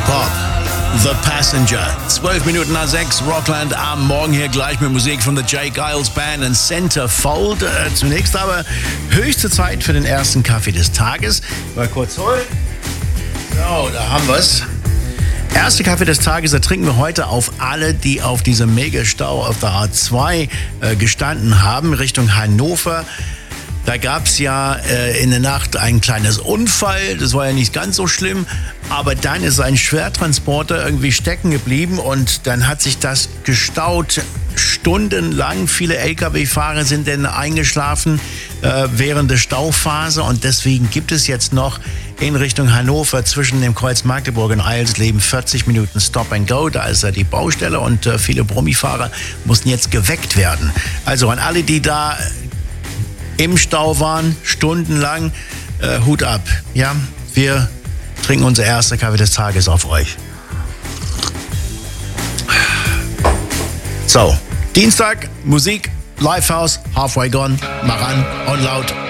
Pop. The Passenger. 12 Minuten nach 6, Rockland am Morgen hier gleich mit Musik von The J. Giles Band und Centerfold. Zunächst aber höchste Zeit für den ersten Kaffee des Tages. Mal kurz holen. So, da haben wir's. Erste Kaffee des Tages, da trinken wir heute auf alle, die auf diesem Megastau auf der A2 gestanden haben, Richtung Hannover. Da gab es ja in der Nacht ein kleines Unfall, das war ja nicht ganz so schlimm, aber dann ist ein Schwertransporter irgendwie stecken geblieben und dann hat sich das gestaut, stundenlang. Viele Lkw-Fahrer sind dann eingeschlafen während der Stauphase und deswegen gibt es jetzt noch in Richtung Hannover zwischen dem Kreuz Magdeburg und Eilsleben 40 Minuten Stop and Go. Da ist ja die Baustelle und viele Brummifahrer mussten jetzt geweckt werden. Also an alle, die da im Stau waren, stundenlang, Hut ab. Ja, wir trinken unser erster Kaffee des Tages auf euch. So, Dienstag, Musik, Livehouse, Halfway Gone, mach an, on laut.